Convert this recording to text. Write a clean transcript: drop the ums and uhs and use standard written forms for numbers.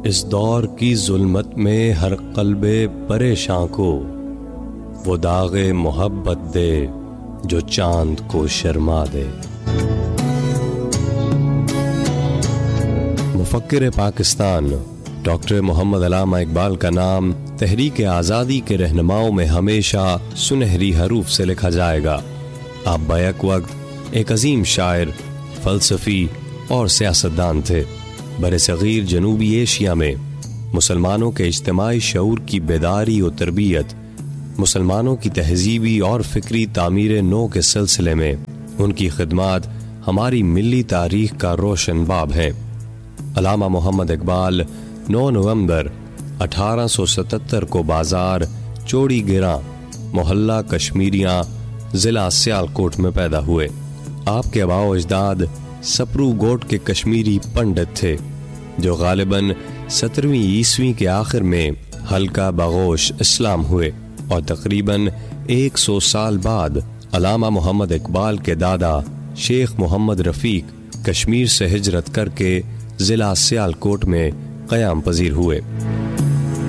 इस दौर की जुल्मत में हर कल्बे परेशान को वो दागे मोहब्बत दे जो चांद को शर्मा दे। मुफक्किर पाकिस्तान डॉक्टर मोहम्मद अल्लामा इकबाल का नाम तहरीक आज़ादी के रहनुमाओं में हमेशा सुनहरी हरूफ से लिखा जाएगा। आप बैक वक्त एक अजीम शायर, फलसफी और सियासतदान थे। बरसगीर जनूबी एशिया में मुसलमानों के इज्तिमाई शऊर की बेदारी और तरबियत, मुसलमानों की तहजीबी और फिक्री तामीर नो के सिलसिले में उनकी खिदमात हमारी मिली तारीख का रोशन बाब है। अल्लामा मोहम्मद इकबाल 9 नवंबर 1877 को बाजार चौड़ी गिरा, मोहल्ला कश्मीरियाँ, जिला सियालकोट में पैदा हुए। आपके आबाओ अजदाद सपरू गोट के कश्मीरी पंडित थे जो गालिबन 17वीं ईस्वी के आखिर में हल्का बगोश इस्लाम हुए और तकरीबन 100 साल बाद अल्लामा मोहम्मद इकबाल के दादा शेख मोहम्मद रफीक कश्मीर से हिजरत करके जिला सियालकोट में क़याम पजीर हुए।